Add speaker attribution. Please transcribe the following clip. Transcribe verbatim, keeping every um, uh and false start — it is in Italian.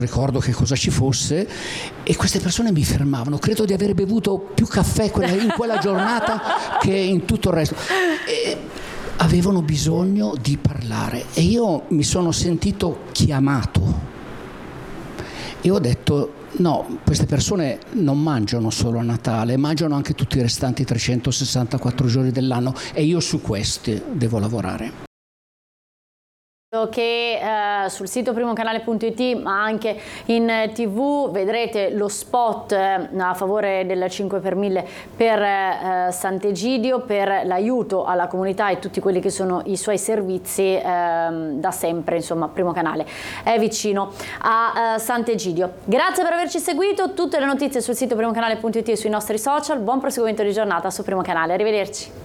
Speaker 1: ricordo che cosa ci fosse, e queste persone mi fermavano. Credo di aver bevuto più caffè quella, in quella giornata che in tutto il resto. E avevano bisogno di parlare e io mi sono sentito chiamato e ho detto no, queste persone non mangiano solo a Natale, mangiano anche tutti i restanti trecentosessantaquattro giorni dell'anno, e io su questi devo lavorare.
Speaker 2: Che eh, sul sito primocanale punto it, ma anche in tv, vedrete lo spot eh, a favore del cinque per mille per eh, Sant'Egidio, per l'aiuto alla comunità e tutti quelli che sono i suoi servizi. Eh, da sempre, insomma, Primo Canale è vicino a eh, Sant'Egidio. Grazie per averci seguito, tutte le notizie sul sito primocanale punto it e sui nostri social. Buon proseguimento di giornata su Primo Canale, arrivederci.